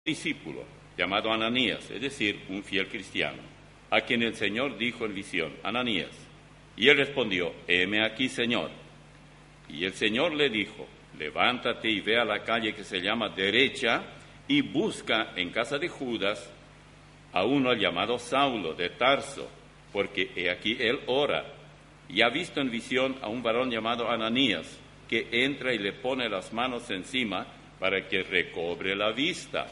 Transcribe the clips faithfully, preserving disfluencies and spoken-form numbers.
discípulo llamado Ananías, es decir, un fiel cristiano, a quien el Señor dijo en visión: Ananías. Y él respondió: heme aquí, Señor. Y el Señor le dijo: levántate y ve a la calle que se llama Derecha y busca en casa de Judas a uno llamado Saulo de Tarso, porque he aquí él ora, y ha visto en visión a un varón llamado Ananías, que entra y le pone las manos encima para que recobre la vista.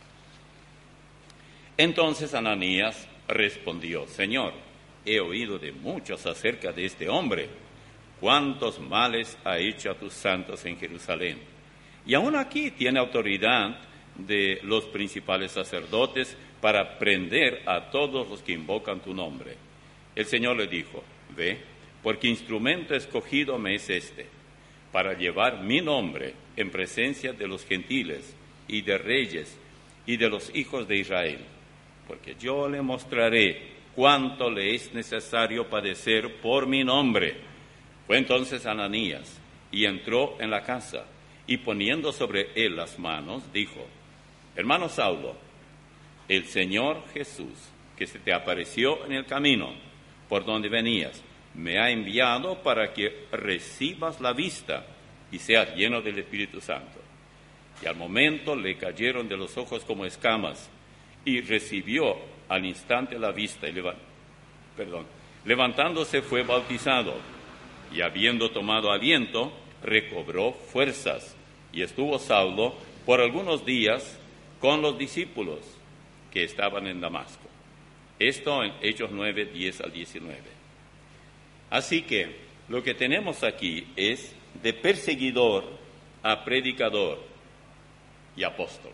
Entonces Ananías respondió: Señor, he oído de muchos acerca de este hombre, cuántos males ha hecho a tus santos en Jerusalén. Y aún aquí tiene autoridad de los principales sacerdotes para prender a todos los que invocan tu nombre. El Señor le dijo: ve, porque instrumento escogido me es este, para llevar mi nombre en presencia de los gentiles y de reyes y de los hijos de Israel, porque yo le mostraré cuánto le es necesario padecer por mi nombre. Fue entonces Ananías y entró en la casa, y poniendo sobre él las manos, dijo: hermano Saulo, el Señor Jesús, que se te apareció en el camino por donde venías, me ha enviado para que recibas la vista y seas lleno del Espíritu Santo. Y al momento le cayeron de los ojos como escamas, y recibió al instante la vista, y levant- perdón, levantándose fue bautizado, y habiendo tomado aliento, recobró fuerzas, y estuvo Saulo por algunos días con los discípulos que estaban en Damasco. Esto en Hechos nueve, diez al diecinueve. Así que lo que tenemos aquí es de perseguidor a predicador y apóstol.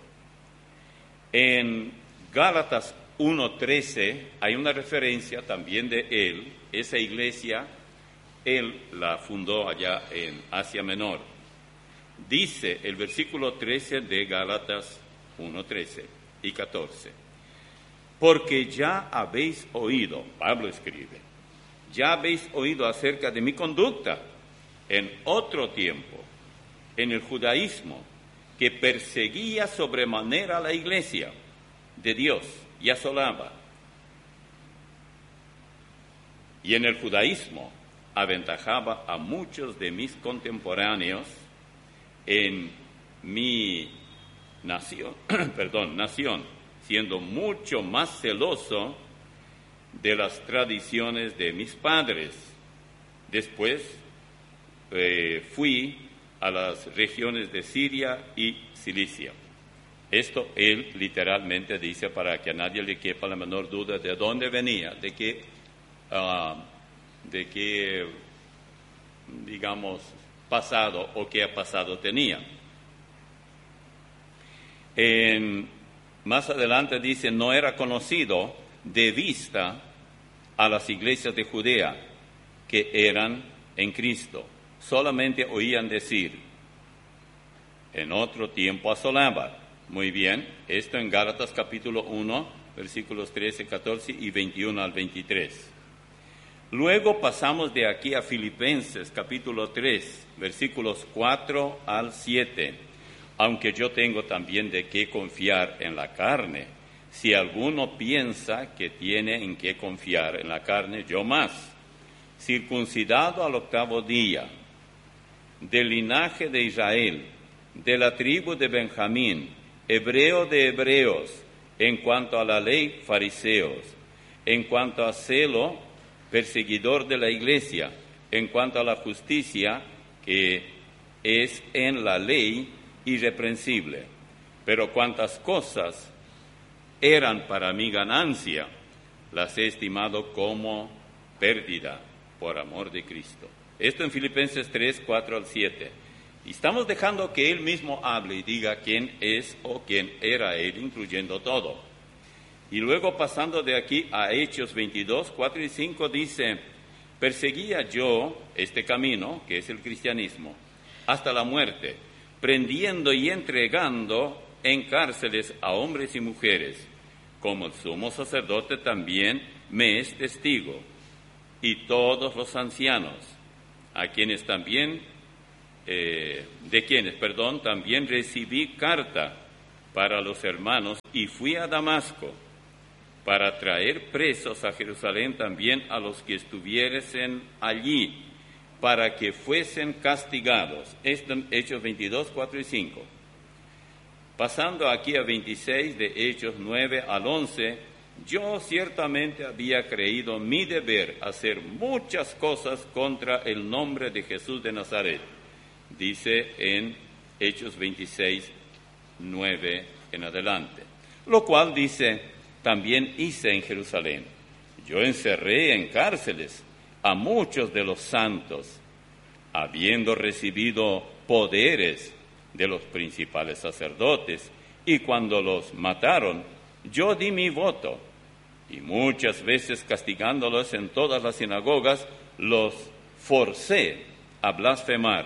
En Gálatas uno trece hay una referencia también de él. Esa iglesia él la fundó allá en Asia Menor. Dice el versículo trece de Gálatas uno trece y catorce: porque ya habéis oído, Pablo escribe, ya habéis oído acerca de mi conducta en otro tiempo, en el judaísmo, que perseguía sobremanera a la iglesia de Dios y asolaba. Y en el judaísmo aventajaba a muchos de mis contemporáneos en mi nación, perdón, nación, siendo mucho más celoso de las tradiciones de mis padres. Después eh, fui a las regiones de Siria y Cilicia. Esto él literalmente dice para que a nadie le quepa la menor duda de dónde venía, de qué, uh, de qué, digamos, pasado o qué pasado tenía. En, más adelante dice: no era conocido de vista a las iglesias de Judea que eran en Cristo. Solamente oían decir: en otro tiempo asolaba. Muy bien, esto en Gálatas capítulo uno, versículos trece, catorce y veintiuno al veintitrés. Luego pasamos de aquí a Filipenses capítulo tres, versículos cuatro al siete. Aunque yo tengo también de qué confiar en la carne, si alguno piensa que tiene en qué confiar en la carne, yo más. Circuncidado al octavo día, del linaje de Israel, de la tribu de Benjamín, hebreo de hebreos, en cuanto a la ley, fariseos, en cuanto a celo, perseguidor de la iglesia, en cuanto a la justicia, que es en la ley, irreprensible. Pero cuantas cosas eran para mi ganancia, las he estimado como pérdida por amor de Cristo. Esto en Filipenses tres, cuatro al siete. Y estamos dejando que él mismo hable y diga quién es o quién era él, incluyendo todo. Y luego pasando de aquí a Hechos veintidós, cuatro y cinco dice: perseguía yo este camino, que es el cristianismo, hasta la muerte, prendiendo y entregando en cárceles a hombres y mujeres, como el sumo sacerdote también me es testigo, y todos los ancianos, a quienes también, eh, de quienes, perdón, también recibí carta para los hermanos y fui a Damasco para traer presos a Jerusalén también a los que estuviesen allí, para que fuesen castigados. Esto en Hechos veintidós, cuatro y cinco. Pasando aquí a veintiséis de Hechos nueve al once, yo ciertamente había creído mi deber hacer muchas cosas contra el nombre de Jesús de Nazaret, dice en Hechos veintiséis, nueve en adelante. Lo cual dice, también hice en Jerusalén. Yo encerré en cárceles a muchos de los santos, habiendo recibido poderes de los principales sacerdotes, y cuando los mataron, yo di mi voto, y muchas veces castigándolos en todas las sinagogas, los forcé a blasfemar,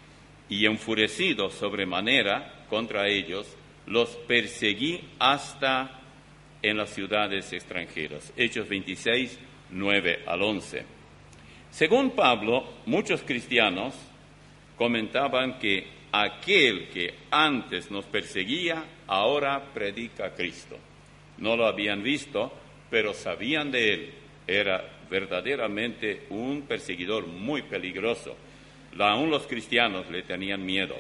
y enfurecido sobremanera contra ellos, los perseguí hasta en las ciudades extranjeras. Hechos veintiséis, nueve al once. Según Pablo, muchos cristianos comentaban que aquel que antes nos perseguía, ahora predica a Cristo. No lo habían visto, pero sabían de él. Era verdaderamente un perseguidor muy peligroso. Aún los cristianos le tenían miedo.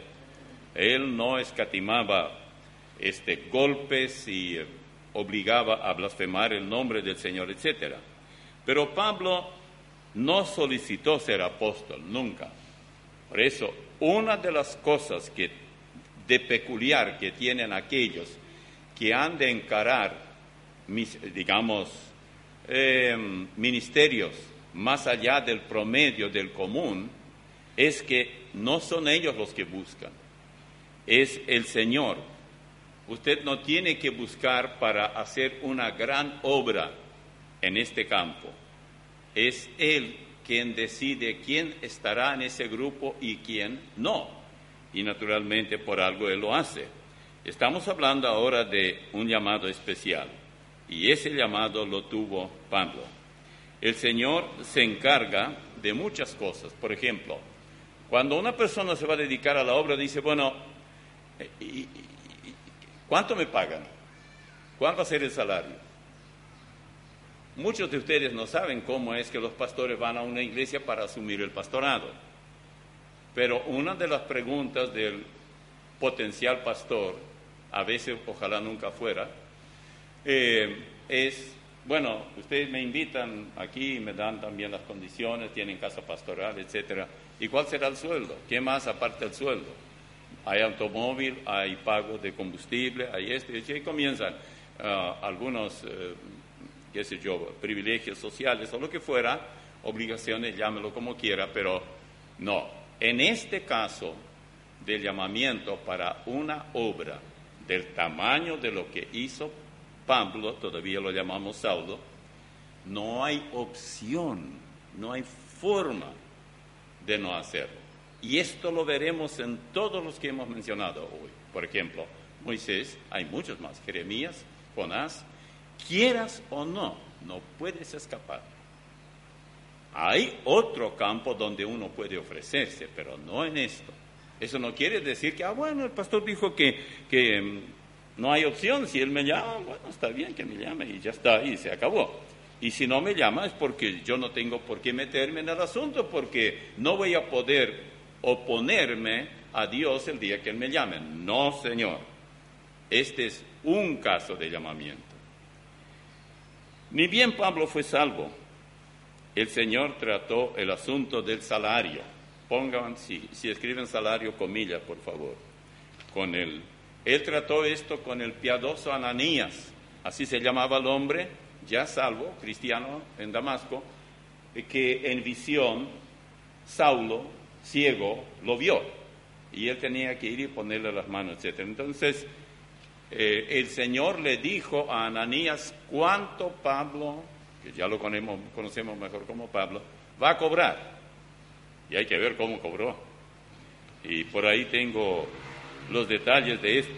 Él no escatimaba este, golpes y eh, obligaba a blasfemar el nombre del Señor, etcétera. Pero Pablo no solicitó ser apóstol, nunca. Por eso, una de las cosas que, de peculiar que tienen aquellos que han de encarar, mis, digamos, eh, ministerios más allá del promedio, del común, es que no son ellos los que buscan, es el Señor. Usted no tiene que buscar para hacer una gran obra en este campo. Es Él quien decide quién estará en ese grupo y quién no. Y naturalmente por algo Él lo hace. Estamos hablando ahora de un llamado especial. Y ese llamado lo tuvo Pablo. El Señor se encarga de muchas cosas. Por ejemplo, cuando una persona se va a dedicar a la obra, dice, bueno, ¿cuánto me pagan? ¿Cuál va a ser el salario? Muchos de ustedes no saben cómo es que los pastores van a una iglesia para asumir el pastorado. Pero una de las preguntas del potencial pastor, a veces ojalá nunca fuera, eh, es, bueno, ustedes me invitan aquí, me dan también las condiciones, tienen casa pastoral, etcétera. ¿Y cuál será el sueldo? ¿Qué más aparte del sueldo? Hay automóvil, hay pago de combustible, hay esto, y ahí comienzan uh, algunos... Uh, qué sé yo, privilegios sociales o lo que fuera, obligaciones, llámelo como quiera, pero no. En este caso del llamamiento para una obra del tamaño de lo que hizo Pablo, todavía lo llamamos Saulo, no hay opción, no hay forma de no hacerlo. Y esto lo veremos en todos los que hemos mencionado hoy. Por ejemplo, Moisés, hay muchos más, Jeremías, Jonás. Quieras o no, no puedes escapar. Hay otro campo donde uno puede ofrecerse, pero no en esto. Eso no quiere decir que, ah, bueno, el pastor dijo que, que um, no hay opción. Si él me llama, bueno, está bien que me llame y ya está, y se acabó. Y si no me llama es porque yo no tengo por qué meterme en el asunto, porque no voy a poder oponerme a Dios el día que Él me llame. No, Señor. Este es un caso de llamamiento. Ni bien Pablo fue salvo, el Señor trató el asunto del salario. Pongan, si, si escriben salario, comillas, por favor. Con él. Él trató esto con el piadoso Ananías, así se llamaba el hombre, ya salvo, cristiano en Damasco, que en visión, Saulo, ciego, lo vio. Y él tenía que ir y ponerle las manos, etcétera. Entonces, Eh, el Señor le dijo a Ananías cuánto Pablo, que ya lo conocemos, conocemos mejor como Pablo, va a cobrar. Y hay que ver cómo cobró. Y por ahí tengo los detalles de esto.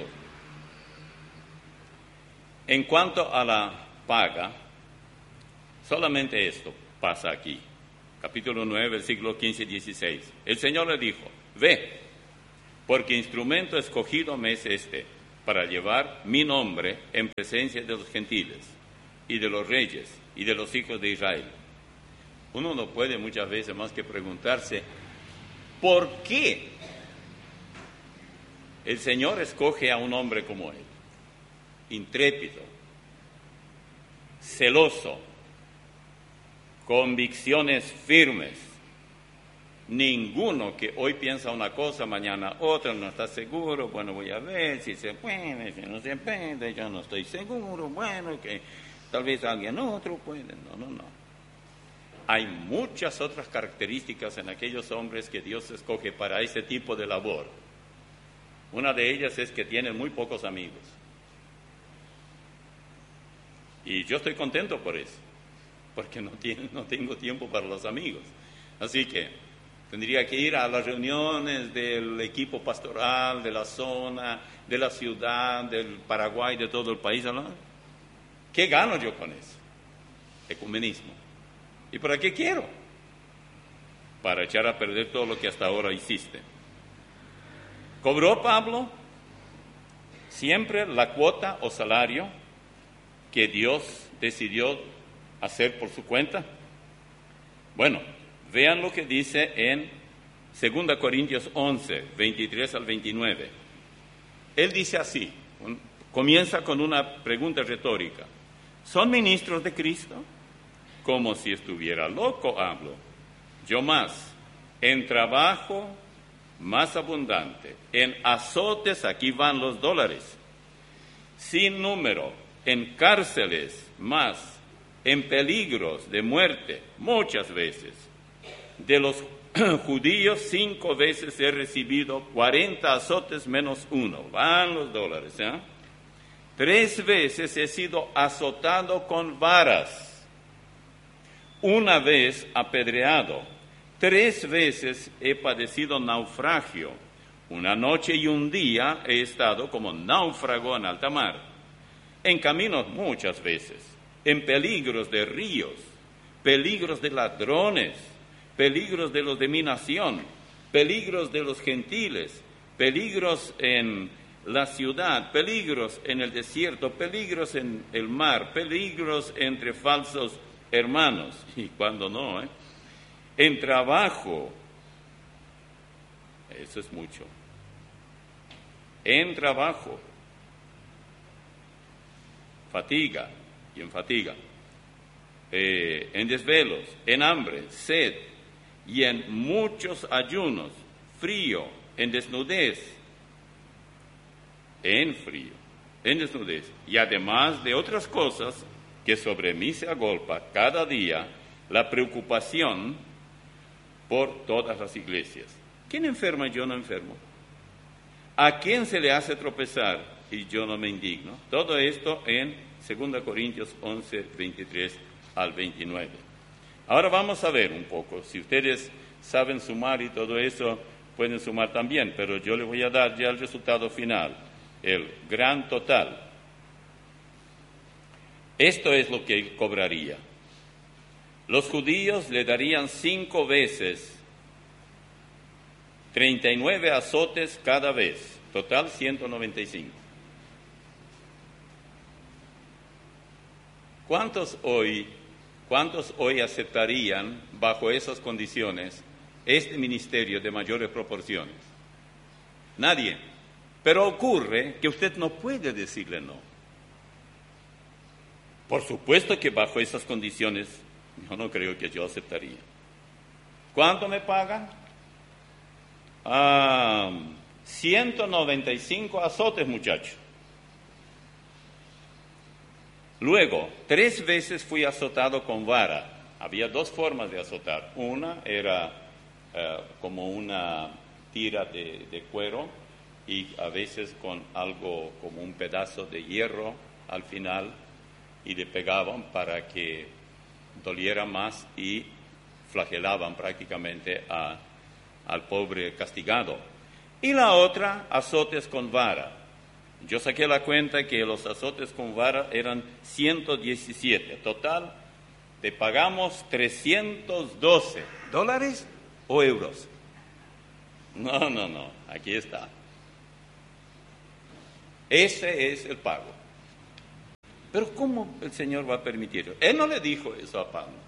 En cuanto a la paga, solamente esto pasa aquí. Capítulo nueve, versículos quince y dieciséis. El Señor le dijo, ve, porque instrumento escogido me es este, para llevar mi nombre en presencia de los gentiles y de los reyes y de los hijos de Israel. Uno no puede muchas veces más que preguntarse, ¿por qué el Señor escoge a un hombre como él? Intrépido, celoso, convicciones firmes. Ninguno que hoy piensa una cosa, mañana otra, no está seguro, bueno, voy a ver si se puede, si no se puede, yo no estoy seguro, bueno, que tal vez alguien otro puede. No, no, no. Hay muchas otras características en aquellos hombres que Dios escoge para ese tipo de labor. Una de ellas es que tienen muy pocos amigos. Y yo estoy contento por eso, porque no, tiene, no tengo tiempo para los amigos. Así que tendría que ir a las reuniones del equipo pastoral, de la zona, de la ciudad, del Paraguay, de todo el país, ¿no? ¿Qué gano yo con eso? Ecumenismo. ¿Y para qué quiero? Para echar a perder todo lo que hasta ahora hiciste. ¿Cobró Pablo siempre la cuota o salario que Dios decidió hacer por su cuenta? Bueno, vean lo que dice en dos Corintios once, veintitrés al veintinueve. Él dice así, un, comienza con una pregunta retórica. ¿Son ministros de Cristo? Como si estuviera loco hablo. Yo más, en trabajo más abundante, en azotes, aquí van los dólares, sin número, en cárceles más, en peligros de muerte, muchas veces. De los judíos, cinco veces he recibido cuarenta azotes menos uno. Van los dólares, ¿eh? Tres veces he sido azotado con varas. Una vez apedreado. Tres veces he padecido naufragio. Una noche y un día he estado como náufrago en alta mar. En caminos muchas veces. En peligros de ríos. Peligros de ladrones. Peligros de los de mi nación, peligros de los gentiles, peligros en la ciudad, peligros en el desierto, peligros en el mar, peligros entre falsos hermanos, y cuando no, ¿eh? En trabajo, eso es mucho, en trabajo, fatiga y en fatiga, eh, en desvelos, en hambre, sed, y en muchos ayunos, frío, en desnudez, en frío, en desnudez, y además de otras cosas que sobre mí se agolpa cada día la preocupación por todas las iglesias. ¿Quién enferma y yo no enfermo? ¿A quién se le hace tropezar y yo no me indigno? Todo esto en dos Corintios once, veintitrés al veintinueve. Ahora vamos a ver un poco, si ustedes saben sumar y todo eso, pueden sumar también, pero yo les voy a dar ya el resultado final, el gran total. Esto es lo que él cobraría. Los judíos le darían cinco veces, treinta y nueve azotes cada vez, total ciento noventa y cinco. ¿Cuántos hoy... ¿Cuántos hoy aceptarían, bajo esas condiciones, este ministerio de mayores proporciones? Nadie. Pero ocurre que usted no puede decirle no. Por supuesto que bajo esas condiciones, yo no creo que yo aceptaría. ¿Cuánto me pagan? Ah, ciento noventa y cinco azotes, muchachos. Luego, tres veces fui azotado con vara. Había dos formas de azotar. Una era uh, como una tira de, de cuero y a veces con algo como un pedazo de hierro al final y le pegaban para que doliera más y flagelaban prácticamente a, al pobre castigado. Y la otra, azotes con vara. Yo saqué la cuenta que los azotes con vara eran ciento diecisiete. Total, te pagamos trescientos doce dólares o euros. No, no, no, aquí está. Ese es el pago. Pero ¿cómo el Señor va a permitirlo? Él no le dijo eso a Pablo.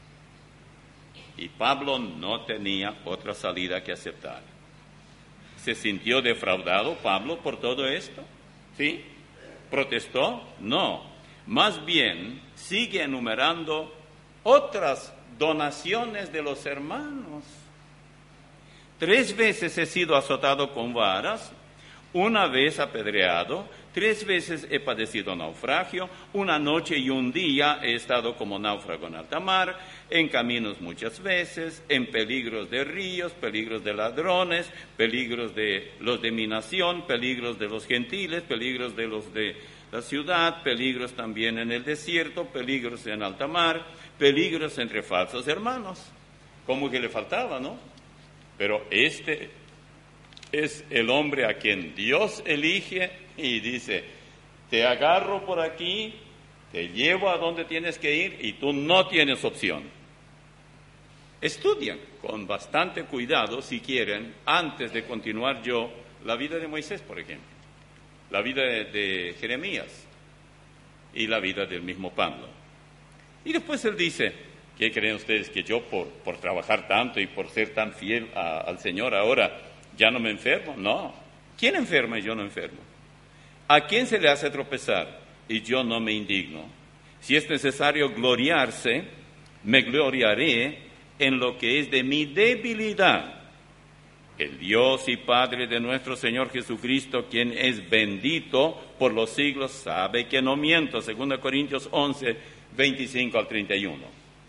Y Pablo no tenía otra salida que aceptar. ¿Se sintió defraudado Pablo por todo esto? ¿Sí? ¿Protestó? No. Más bien, sigue enumerando otras donaciones de los hermanos. Tres veces he sido azotado con varas, una vez apedreado, tres veces he padecido naufragio, una noche y un día he estado como náufrago en alta mar, en caminos muchas veces, en peligros de ríos, peligros de ladrones, peligros de los de mi nación, peligros de los gentiles, peligros de los de la ciudad, peligros también en el desierto, peligros en alta mar, peligros entre falsos hermanos. Como que le faltaba, ¿no? Pero este es el hombre a quien Dios elige y dice, te agarro por aquí, te llevo a donde tienes que ir y tú no tienes opción. Estudian con bastante cuidado, si quieren, antes de continuar yo, la vida de Moisés, por ejemplo, la vida de, de Jeremías y la vida del mismo Pablo. Y después él dice, ¿qué creen ustedes? Que yo por, por trabajar tanto y por ser tan fiel a, al Señor ahora, ¿ya no me enfermo? No. ¿Quién enferma y yo no enfermo? ¿A quién se le hace tropezar y yo no me indigno? Si es necesario gloriarse, me gloriaré en lo que es de mi debilidad. El Dios y Padre de nuestro Señor Jesucristo, quien es bendito por los siglos, sabe que no miento. Segunda Corintios once, veinticinco al treinta y uno.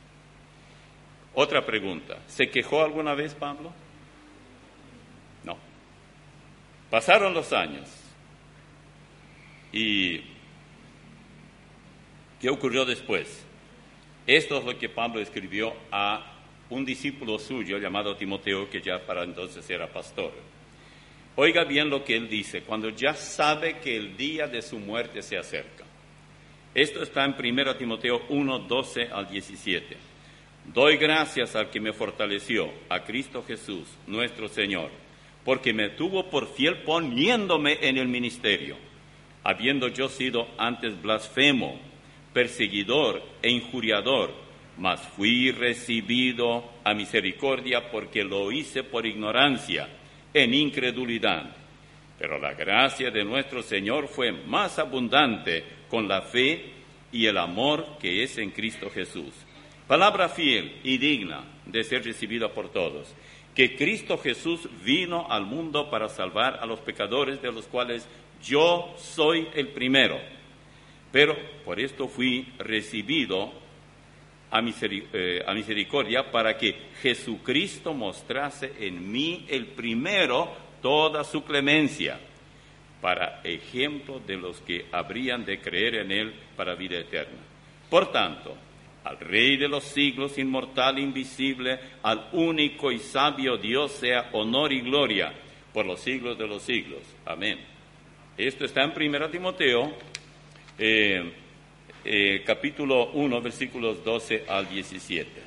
Otra pregunta. ¿Se quejó alguna vez Pablo? No. Pasaron los años. ¿Y qué ocurrió después? Esto es lo que Pablo escribió a un discípulo suyo llamado Timoteo, que ya para entonces era pastor. Oiga bien lo que él dice, cuando ya sabe que el día de su muerte se acerca. Esto está en primera Timoteo uno, doce al diecisiete. Doy gracias al que me fortaleció, a Cristo Jesús, nuestro Señor, porque me tuvo por fiel poniéndome en el ministerio, habiendo yo sido antes blasfemo, perseguidor e injuriador, mas fui recibido a misericordia porque lo hice por ignorancia, en incredulidad. Pero la gracia de nuestro Señor fue más abundante con la fe y el amor que es en Cristo Jesús. Palabra fiel y digna de ser recibida por todos, que Cristo Jesús vino al mundo para salvar a los pecadores, de los cuales yo soy el primero. Pero por esto fui recibido a, miseric- eh, a misericordia, para que Jesucristo mostrase en mí el primero toda su clemencia, para ejemplo de los que habrían de creer en él para vida eterna. Por tanto, al Rey de los siglos, inmortal, invisible, al único y sabio Dios, sea honor y gloria por los siglos de los siglos. Amén. Esto está en primera Timoteo, eh, eh, capítulo uno, versículos doce al diecisiete.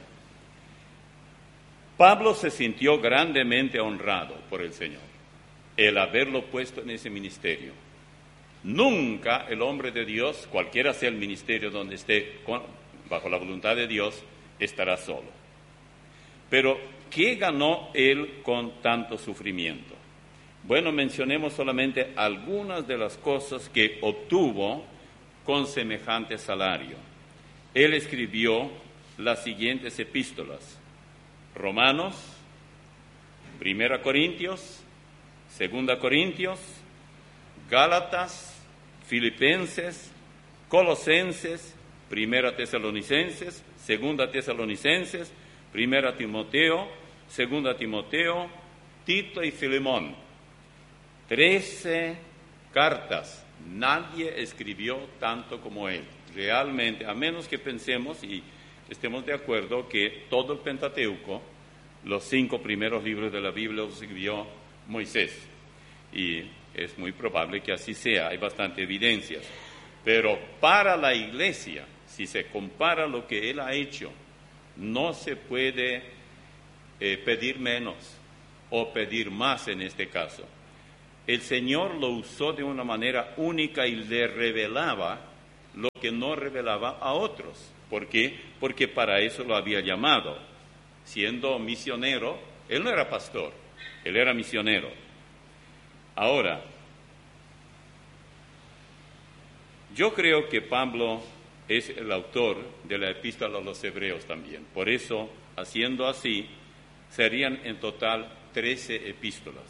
Pablo se sintió grandemente honrado por el Señor, el haberlo puesto en ese ministerio. Nunca el hombre de Dios, cualquiera sea el ministerio donde esté, con, bajo la voluntad de Dios, estará solo. Pero, ¿qué ganó él con tanto sufrimiento? Bueno, mencionemos solamente algunas de las cosas que obtuvo con semejante salario. Él escribió las siguientes epístolas: Romanos, Primera Corintios, Segunda Corintios, Gálatas, Filipenses, Colosenses, Primera Tesalonicenses, Segunda Tesalonicenses, Primera Timoteo, Segunda Timoteo, Tito y Filemón. Trece cartas. Nadie escribió tanto como él. Realmente, a menos que pensemos y estemos de acuerdo que todo el Pentateuco, los cinco primeros libros de la Biblia, los escribió Moisés. Y es muy probable que así sea, hay bastante evidencias. Pero para la iglesia, si se compara lo que él ha hecho, no se puede eh, pedir menos o pedir más en este caso. el Señor lo usó de una manera única y le revelaba lo que no revelaba a otros. ¿Por qué? Porque para eso lo había llamado. Siendo misionero, él no era pastor, él era misionero. Ahora, yo creo que Pablo es el autor de la epístola a los Hebreos también. Por eso, haciendo así, serían en total trece epístolas.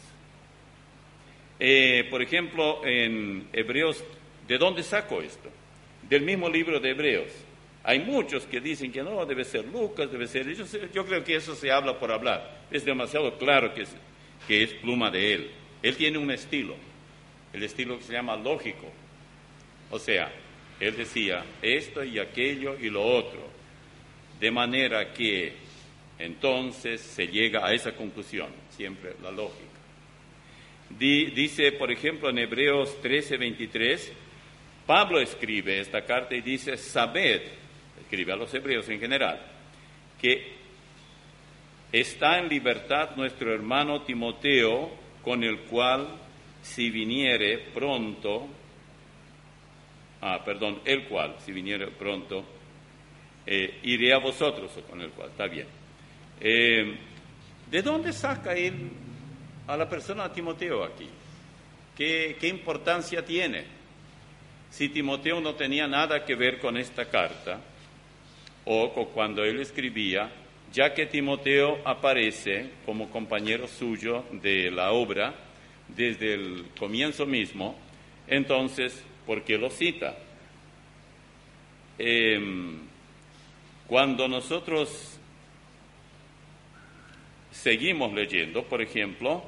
Eh, por ejemplo, en Hebreos, ¿de dónde saco esto? Del mismo libro de Hebreos. Hay muchos que dicen que no, debe ser Lucas, debe ser... Yo, yo creo que eso se habla por hablar. Es demasiado claro que es, que es pluma de él. Él tiene un estilo, el estilo que se llama lógico. O sea, él decía esto y aquello y lo otro. De manera que entonces se llega a esa conclusión, siempre la lógica. Di, dice, por ejemplo, en Hebreos trece, veintitrés, Pablo escribe esta carta y dice, sabed, escribe a los hebreos en general, que está en libertad nuestro hermano Timoteo, con el cual, si viniere pronto, ah, perdón, el cual, si viniere pronto, eh, iré a vosotros, o con el cual, está bien. Eh, ¿De dónde saca él a la persona Timoteo aquí? ¿Qué, qué importancia tiene? Si Timoteo no tenía nada que ver con esta carta, o con cuando él escribía, ya que Timoteo aparece como compañero suyo de la obra desde el comienzo mismo, entonces, ¿por qué lo cita? Eh, cuando nosotros seguimos leyendo, por ejemplo,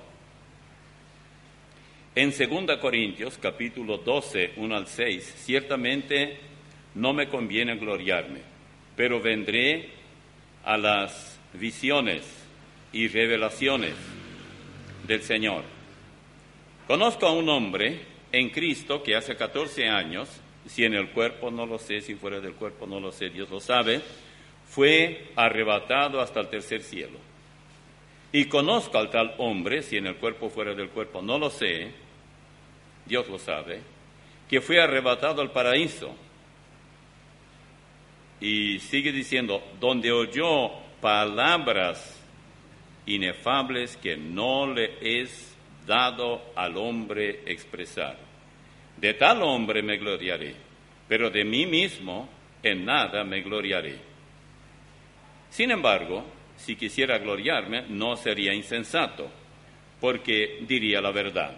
en segunda Corintios, capítulo doce, uno al seis, ciertamente no me conviene gloriarme, pero vendré a las visiones y revelaciones del Señor. Conozco a un hombre en Cristo que hace catorce años, si en el cuerpo no lo sé, si fuera del cuerpo no lo sé, Dios lo sabe, fue arrebatado hasta el tercer cielo. Y conozco al tal hombre, si en el cuerpo fuera del cuerpo no lo sé, Dios lo sabe, que fue arrebatado al paraíso. Y sigue diciendo, donde oyó palabras inefables que no le es dado al hombre expresar. De tal hombre me gloriaré, pero de mí mismo en nada me gloriaré. Sin embargo, si quisiera gloriarme, no sería insensato, porque diría la verdad.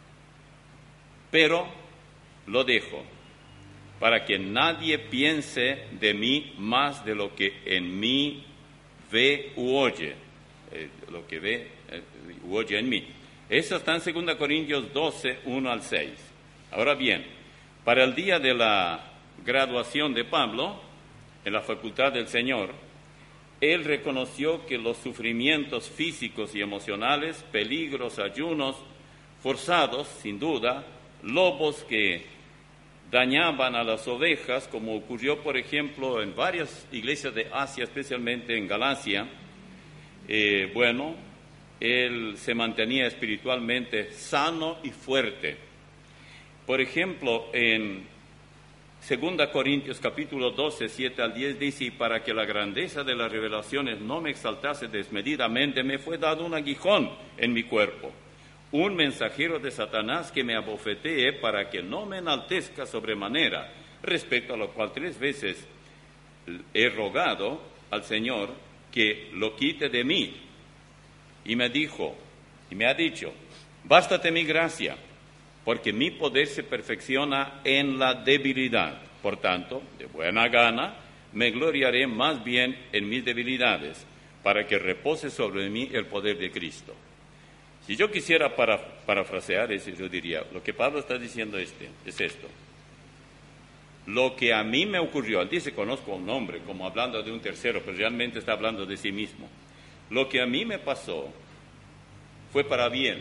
Pero lo dejo, para que nadie piense de mí más de lo que en mí ve u oye, eh, lo que ve eh, u oye en mí. Eso está en segunda Corintios doce, uno al seis. Ahora bien, para el día de la graduación de Pablo, en la facultad del Señor, él reconoció que los sufrimientos físicos y emocionales, peligros, ayunos, forzados, sin duda, lobos que dañaban a las ovejas, como ocurrió, por ejemplo, en varias iglesias de Asia, especialmente en Galacia, eh, bueno, él se mantenía espiritualmente sano y fuerte. Por ejemplo, en segunda Corintios capítulo doce, siete al diez dice, y para que la grandeza de las revelaciones no me exaltase desmedidamente, me fue dado un aguijón en mi cuerpo, un mensajero de Satanás que me abofetee para que no me enaltezca sobremanera, respecto a lo cual tres veces he rogado al Señor que lo quite de mí. Y me dijo, y me ha dicho, bástate mi gracia, porque mi poder se perfecciona en la debilidad. Por tanto, de buena gana, me gloriaré más bien en mis debilidades, para que repose sobre mí el poder de Cristo. Si yo quisiera para, parafrasear eso, yo diría, lo que Pablo está diciendo este, es esto. Lo que a mí me ocurrió, él dice, conozco a un hombre, como hablando de un tercero, pero realmente está hablando de sí mismo. Lo que a mí me pasó fue para bien,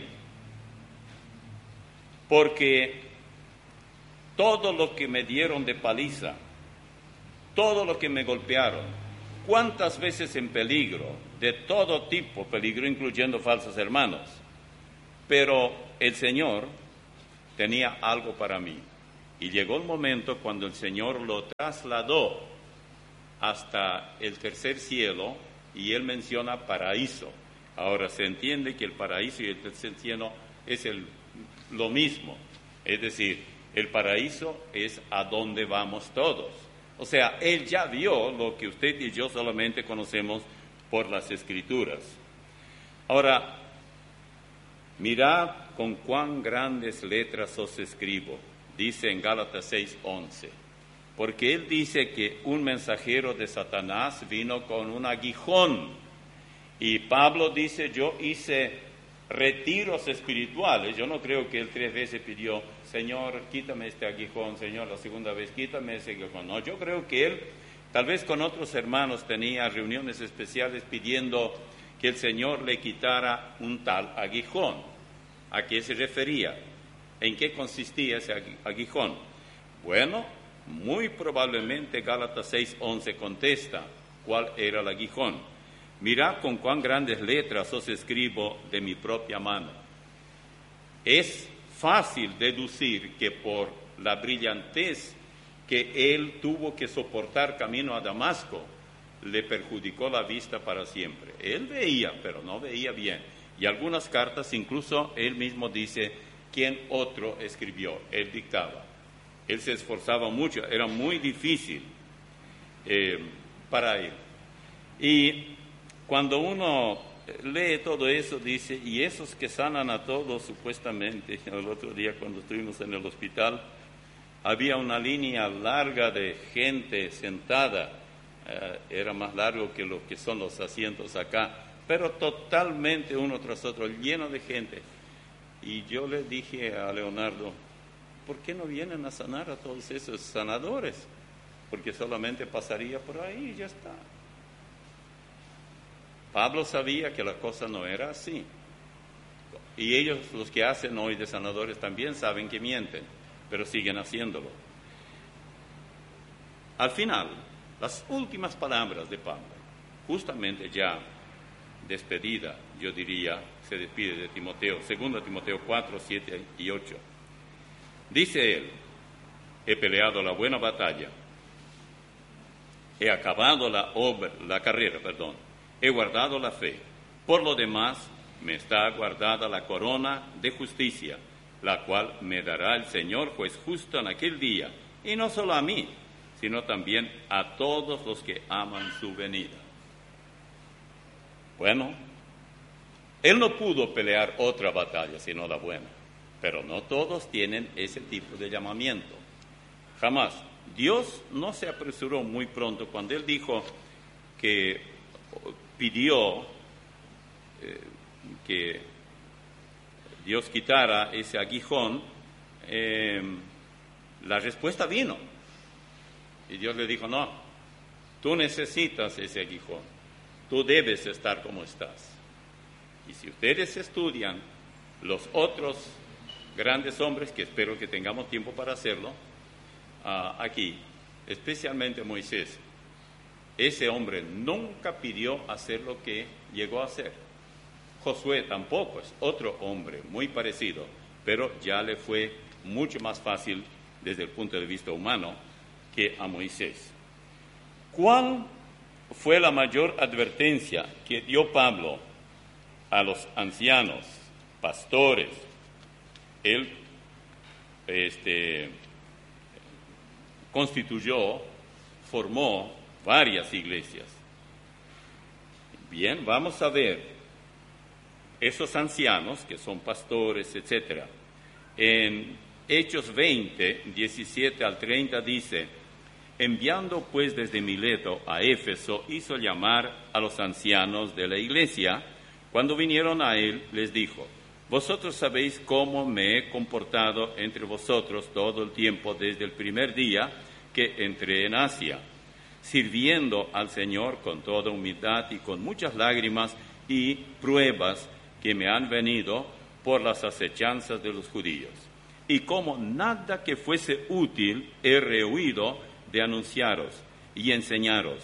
porque todo lo que me dieron de paliza, todo lo que me golpearon, cuántas veces en peligro, de todo tipo, peligro incluyendo falsos hermanos, pero el Señor tenía algo para mí. Y llegó el momento cuando el Señor lo trasladó hasta el tercer cielo y Él menciona paraíso. Ahora se entiende que el paraíso y el tercer cielo es el, lo mismo. Es decir, el paraíso es a donde vamos todos. O sea, Él ya vio lo que usted y yo solamente conocemos por las Escrituras. Ahora, mirad con cuán grandes letras os escribo, dice en Gálatas seis once, porque Él dice que un mensajero de Satanás vino con un aguijón, y Pablo dice, yo hice retiros espirituales. Yo no creo que Él tres veces pidió, Señor, quítame este aguijón, Señor, la segunda vez, quítame ese aguijón. No, yo creo que Él, tal vez con otros hermanos, tenía reuniones especiales pidiendo que el Señor le quitara un tal aguijón. ¿A qué se refería? ¿En qué consistía ese aguijón? Bueno, muy probablemente Gálatas seis once contesta cuál era el aguijón. Mirad con cuán grandes letras os escribo de mi propia mano. Es fácil deducir que por la brillantez que él tuvo que soportar camino a Damasco, le perjudicó la vista para siempre. Él veía, pero no veía bien. Y algunas cartas, incluso él mismo dice, ¿quién otro escribió? Él dictaba. Él se esforzaba mucho, era muy difícil eh, para él. Y cuando uno lee todo eso, dice, y esos que sanan a todos, supuestamente, el otro día cuando estuvimos en el hospital, había una línea larga de gente sentada, eh, era más largo que lo que son los asientos acá, pero totalmente uno tras otro, lleno de gente. Y yo le dije a Leonardo, ¿por qué no vienen a sanar a todos esos sanadores? Porque solamente pasaría por ahí y ya está. Pablo sabía que la cosa no era así. Y ellos, los que hacen hoy de sanadores, también saben que mienten, pero siguen haciéndolo. Al final, las últimas palabras de Pablo, justamente ya despedida, yo diría, se despide de Timoteo, segundo Timoteo cuatro, siete y ocho. Dice él, he peleado la buena batalla, he acabado la obra, la carrera, perdón, he guardado la fe. Por lo demás, me está guardada la corona de justicia, la cual me dará el Señor, juez justo en aquel día, y no solo a mí, sino también a todos los que aman su venida. Bueno, él no pudo pelear otra batalla sino la buena, pero no todos tienen ese tipo de llamamiento. Jamás. Dios no se apresuró muy pronto cuando él dijo que pidió eh, que Dios quitara ese aguijón, eh, la respuesta vino. Y Dios le dijo, no, tú necesitas ese aguijón, tú debes estar como estás. Y si ustedes estudian los otros grandes hombres, que espero que tengamos tiempo para hacerlo, uh, aquí, especialmente Moisés, ese hombre nunca pidió hacer lo que llegó a hacer. Josué tampoco, es otro hombre muy parecido, pero ya le fue mucho más fácil desde el punto de vista humano que a Moisés. ¿Cuál fue la mayor advertencia que dio Pablo a los ancianos, pastores? Él este, constituyó, formó varias iglesias. Bien, vamos a ver esos ancianos que son pastores, etcétera. En Hechos veinte, diecisiete al treinta dice, enviando pues desde Mileto a Éfeso, hizo llamar a los ancianos de la iglesia. Cuando vinieron a él, les dijo, vosotros sabéis cómo me he comportado entre vosotros todo el tiempo desde el primer día que entré en Asia, sirviendo al Señor con toda humildad y con muchas lágrimas y pruebas que me han venido por las acechanzas de los judíos. Y como nada que fuese útil he rehuido de anunciaros y enseñaros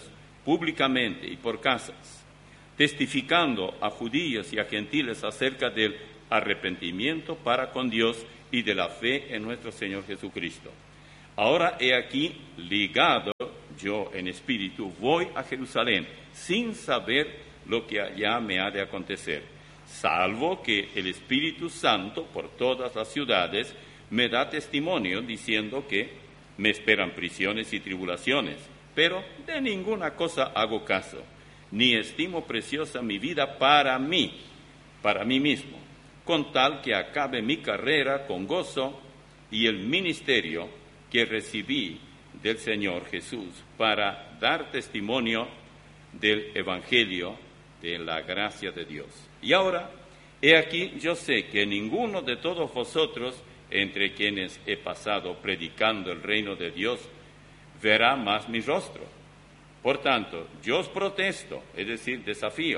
públicamente y por casas, testificando a judíos y a gentiles acerca del arrepentimiento para con Dios y de la fe en nuestro Señor Jesucristo. Ahora he aquí, ligado yo en espíritu, voy a Jerusalén, sin saber lo que allá me ha de acontecer, salvo que el Espíritu Santo por todas las ciudades me da testimonio diciendo que me esperan prisiones y tribulaciones, pero de ninguna cosa hago caso, ni estimo preciosa mi vida para mí, para mí mismo, con tal que acabe mi carrera con gozo y el ministerio que recibí del Señor Jesús para dar testimonio del Evangelio de la gracia de Dios. Y ahora, he aquí, yo sé que ninguno de todos vosotros, entre quienes he pasado predicando el reino de Dios, verá más mi rostro. Por tanto, yo os protesto, es decir, desafío,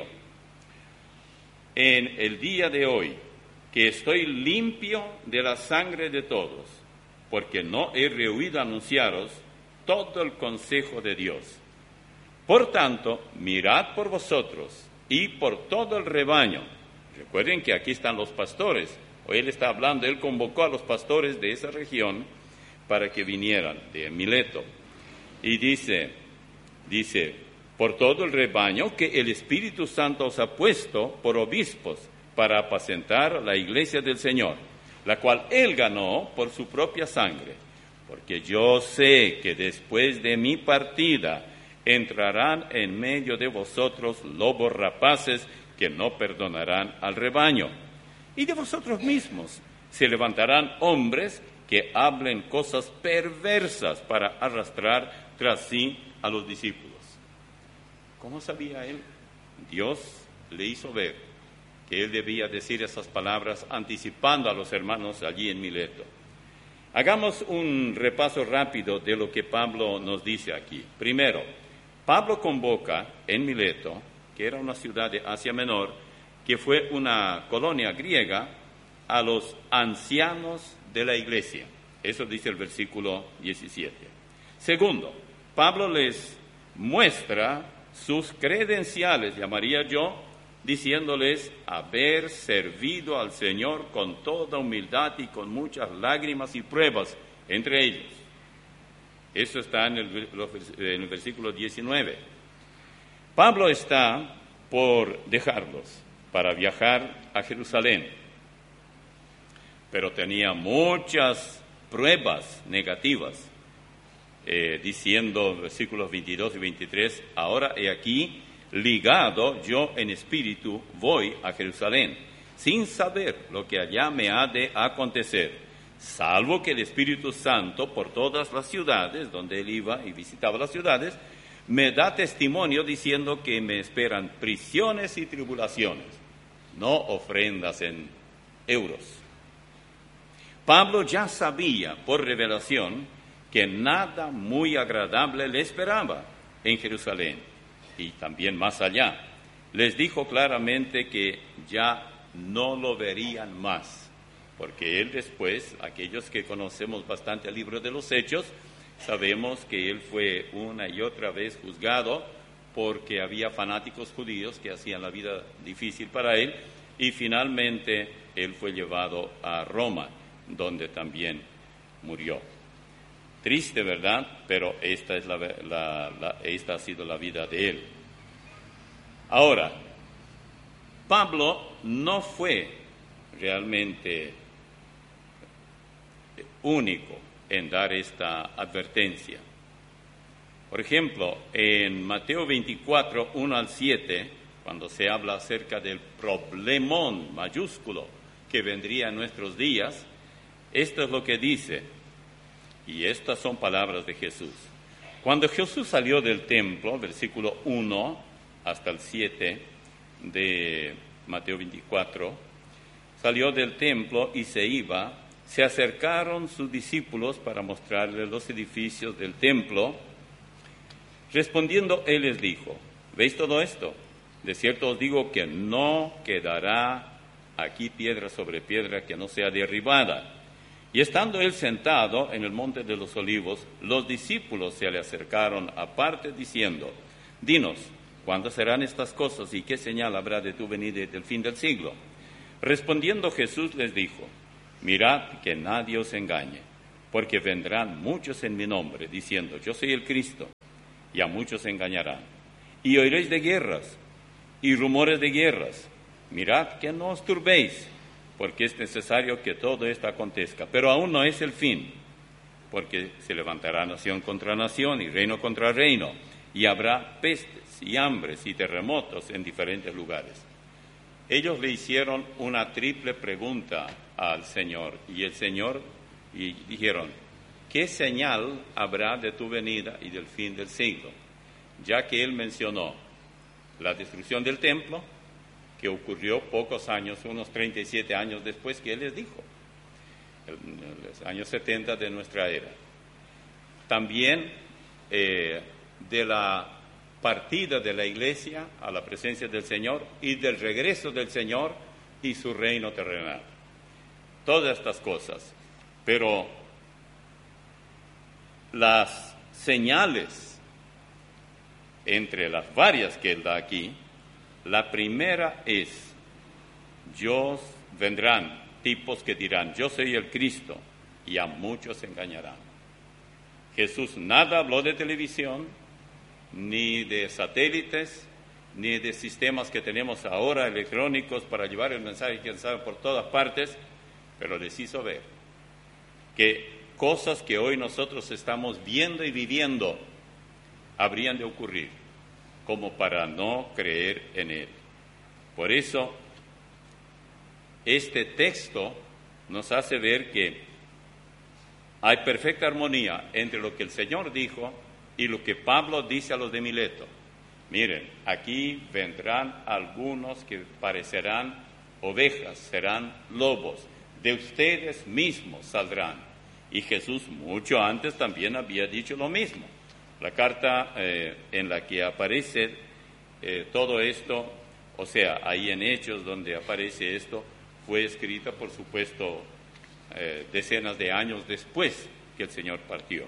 en el día de hoy, que estoy limpio de la sangre de todos, porque no he rehuido anunciaros todo el consejo de Dios. Por tanto, mirad por vosotros y por todo el rebaño. Recuerden que aquí están los pastores. Hoy él está hablando, él convocó a los pastores de esa región para que vinieran de Mileto. Y dice, dice, por todo el rebaño que el Espíritu Santo os ha puesto por obispos para apacentar la iglesia del Señor, la cual él ganó por su propia sangre. Porque yo sé que después de mi partida entrarán en medio de vosotros lobos rapaces que no perdonarán al rebaño. Y de vosotros mismos se levantarán hombres que hablen cosas perversas para arrastrar tras sí a los discípulos. ¿Cómo sabía él? Dios le hizo ver que él debía decir esas palabras anticipando a los hermanos allí en Mileto. Hagamos un repaso rápido de lo que Pablo nos dice aquí. Primero, Pablo convoca en Mileto, que era una ciudad de Asia Menor, que fue una colonia griega, a los ancianos de la iglesia. Eso dice el versículo diecisiete. Segundo, Pablo les muestra sus credenciales, llamaría yo, diciéndoles haber servido al Señor con toda humildad y con muchas lágrimas y pruebas entre ellos. Eso está en el, en el versículo diecinueve. Pablo está por dejarlos para viajar a Jerusalén, pero tenía muchas pruebas negativas, eh, diciendo versículos veintidós y veintitrés, ahora he aquí, ligado yo en espíritu, voy a Jerusalén, sin saber lo que allá me ha de acontecer, salvo que el Espíritu Santo por todas las ciudades donde él iba y visitaba las ciudades, me da testimonio diciendo que me esperan prisiones y tribulaciones, no ofrendas en euros. Pablo ya sabía por revelación que nada muy agradable le esperaba en Jerusalén y también más allá. Les dijo claramente que ya no lo verían más, porque él después, aquellos que conocemos bastante el libro de los Hechos, sabemos que él fue una y otra vez juzgado porque había fanáticos judíos que hacían la vida difícil para él, y finalmente él fue llevado a Roma, donde también murió. Triste, ¿verdad? Pero esta, es la, la, la, esta ha sido la vida de él. Ahora, Pablo no fue realmente único en dar esta advertencia. Por ejemplo, en Mateo veinticuatro, uno al siete, cuando se habla acerca del problemón mayúsculo que vendría en nuestros días, esto es lo que dice, y estas son palabras de Jesús. Cuando Jesús salió del templo, versículo uno hasta el siete de Mateo veinticuatro, salió del templo y se iba, se acercaron sus discípulos para mostrarles los edificios del templo. Respondiendo, él les dijo, ¿veis todo esto? De cierto os digo que no quedará aquí piedra sobre piedra que no sea derribada. Y estando él sentado en el monte de los olivos, los discípulos se le acercaron aparte diciendo, dinos, ¿cuándo serán estas cosas y qué señal habrá de tu venida y del fin del siglo? Respondiendo Jesús les dijo: mirad que nadie os engañe, porque vendrán muchos en mi nombre, diciendo: yo soy el Cristo, y a muchos engañarán. Y oiréis de guerras y rumores de guerras. Mirad que no os turbéis, porque es necesario que todo esto acontezca, pero aún no es el fin, porque se levantará nación contra nación y reino contra reino, y habrá pestes y hambres y terremotos en diferentes lugares. Ellos le hicieron una triple pregunta al Señor, y el Señor y dijeron: ¿qué señal habrá de tu venida y del fin del siglo? Ya que él mencionó la destrucción del templo, que ocurrió pocos años, unos treinta y siete años después que él les dijo, en los años setenta de nuestra era. También eh, de la partida de la iglesia a la presencia del Señor y del regreso del Señor y su reino terrenal. Todas estas cosas. Pero las señales, entre las varias que él da aquí, la primera es: yo vendrán tipos que dirán: yo soy el Cristo, y a muchos engañarán. Jesús nada habló de televisión, ni de satélites, ni de sistemas que tenemos ahora electrónicos para llevar el mensaje, quién sabe, por todas partes, pero les hizo ver que cosas que hoy nosotros estamos viendo y viviendo habrían de ocurrir, como para no creer en él. Por eso, este texto nos hace ver que hay perfecta armonía entre lo que el Señor dijo y lo que Pablo dice a los de Mileto. Miren, aquí vendrán algunos que parecerán ovejas, serán lobos, de ustedes mismos saldrán. Y Jesús mucho antes también había dicho lo mismo. La carta eh, en la que aparece eh, todo esto, o sea, ahí en Hechos donde aparece esto, fue escrita, por supuesto, eh, decenas de años después que el Señor partió.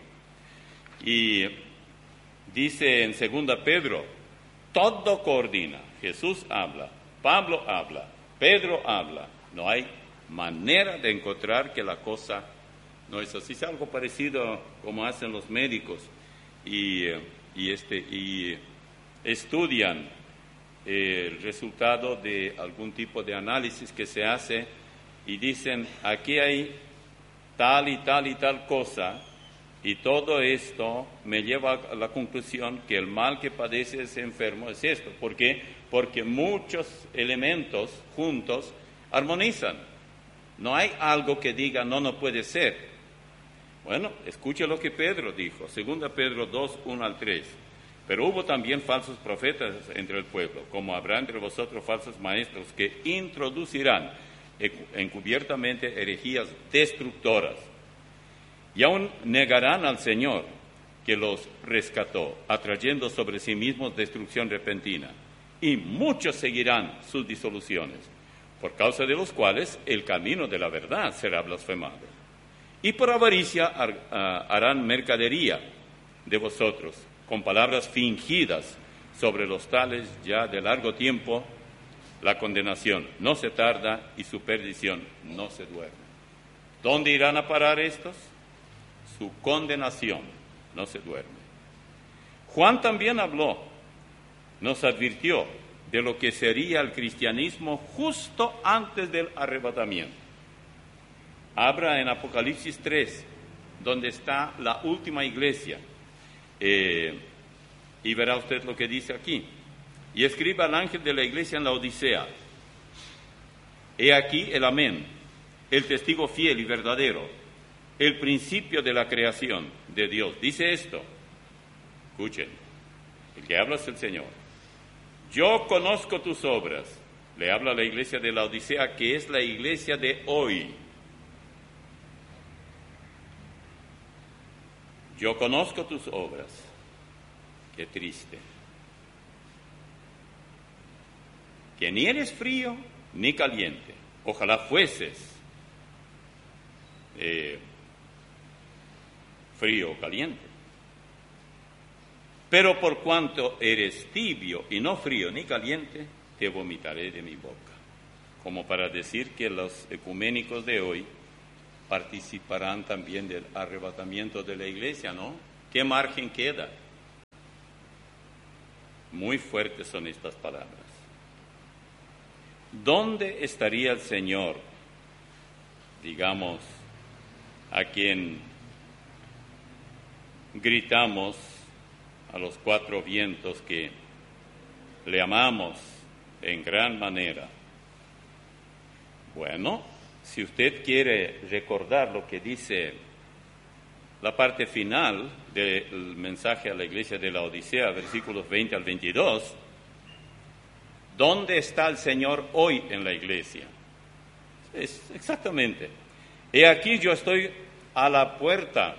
Y dice en segunda Pedro, todo coordina. Jesús habla, Pablo habla, Pedro habla. No hay manera de encontrar que la cosa no es así. Es algo parecido como hacen los médicos y, y, este, y estudian el resultado de algún tipo de análisis que se hace y dicen: aquí hay tal y tal y tal cosa, y todo esto me lleva a la conclusión que el mal que padece ese enfermo es esto. ¿Por qué? Porque muchos elementos juntos armonizan. No hay algo que diga no, no puede ser. Bueno, escuche lo que Pedro dijo, segunda Pedro dos, uno al tres. Pero hubo también falsos profetas entre el pueblo, como habrá entre vosotros falsos maestros que introducirán encubiertamente herejías destructoras. Y aún negarán al Señor que los rescató, atrayendo sobre sí mismos destrucción repentina. Y muchos seguirán sus disoluciones, por causa de los cuales el camino de la verdad será blasfemado. Y por avaricia harán mercadería de vosotros, con palabras fingidas, sobre los tales ya de largo tiempo la condenación no se tarda y su perdición no se duerme. ¿Dónde irán a parar estos? Su condenación no se duerme. Juan también habló, nos advirtió de lo que sería el cristianismo justo antes del arrebatamiento. Abra en Apocalipsis tres, donde está la última iglesia, eh, y verá usted lo que dice aquí. Y escriba al ángel de la iglesia en la Odisea: he aquí el amén, el testigo fiel y verdadero, el principio de la creación de Dios. Dice esto, escuchen, el que habla es el Señor. Yo conozco tus obras. Le habla a la iglesia de la Odisea, que es la iglesia de hoy. Yo conozco tus obras. Qué triste. Que ni eres frío ni caliente. Ojalá fueses eh, frío o caliente. Pero por cuanto eres tibio y no frío ni caliente, te vomitaré de mi boca. como para decir que los ecuménicos de hoy participarán también del arrebatamiento de la iglesia, ¿no? ¿Qué margen queda? Muy fuertes son estas palabras. ¿Dónde estaría el Señor, digamos, a quien gritamos a los cuatro vientos que le amamos en gran manera? Bueno, si usted quiere recordar lo que dice la parte final del mensaje a la iglesia de la Odisea, versículos veinte al veintidós, ¿dónde está el Señor hoy en la iglesia? Es exactamente. He aquí yo estoy a la puerta,